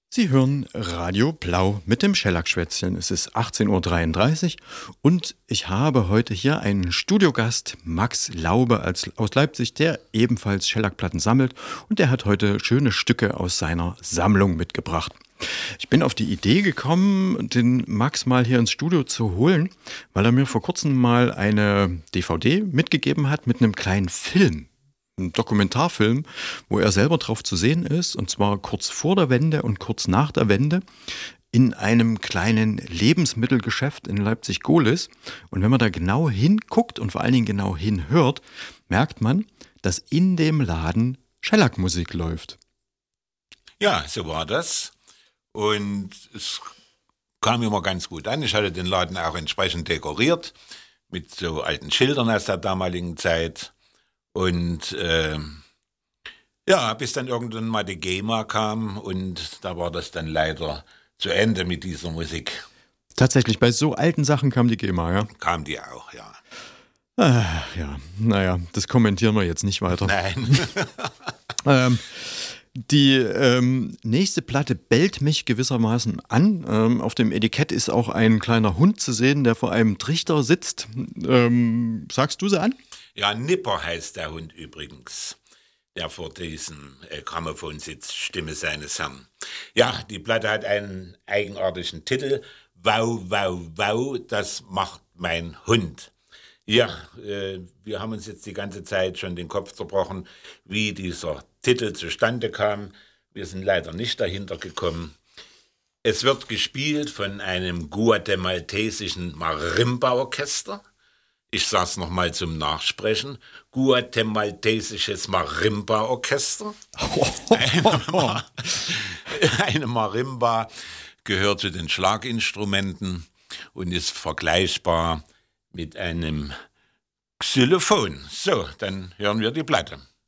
Sie hören Radio Blau mit dem Schellack-Schwätzchen. Es ist 18:33 Uhr und ich habe heute hier einen Studiogast, Max Laube aus Leipzig, der ebenfalls Schellackplatten sammelt und der hat heute schöne Stücke aus seiner Sammlung mitgebracht. Ich bin auf die Idee gekommen, den Max mal hier ins Studio zu holen, weil er mir vor kurzem mal eine DVD mitgegeben hat mit einem kleinen Film. Ein Dokumentarfilm, wo er selber drauf zu sehen ist, und zwar kurz vor der Wende und kurz nach der Wende in einem kleinen Lebensmittelgeschäft in Leipzig-Gohlis. Und wenn man da genau hinguckt und vor allen Dingen genau hinhört, merkt man, dass in dem Laden Schellackmusik läuft. Ja, so war das. Und es kam immer ganz gut an. Ich hatte den Laden auch entsprechend dekoriert mit so alten Schildern aus der damaligen Zeit. Und bis dann irgendwann mal die GEMA kam und da war das dann leider zu Ende mit dieser Musik. Tatsächlich, bei so alten Sachen kam die GEMA, ja? Kam die auch, ja. Naja, das kommentieren wir jetzt nicht weiter. Nein. Die nächste Platte bellt mich gewissermaßen an. Auf dem Etikett ist auch ein kleiner Hund zu sehen, der vor einem Trichter sitzt. Sagst du sie an? Ja, Nipper heißt der Hund übrigens, der vor diesem Grammophon sitzt, Stimme seines Herrn. Ja, die Platte hat einen eigenartigen Titel, Wow, wow, wow, das macht mein Hund. Ja, wir haben uns jetzt die ganze Zeit schon den Kopf zerbrochen, wie dieser Titel zustande kam. Wir sind leider nicht dahinter gekommen. Es wird gespielt von einem guatemaltesischen Marimba-Orchester. Ich sage es nochmal zum Nachsprechen. Guatemaltesisches Marimba-Orchester. Eine Marimba gehört zu den Schlaginstrumenten und ist vergleichbar mit einem Xylophon. So, dann hören wir die Platte.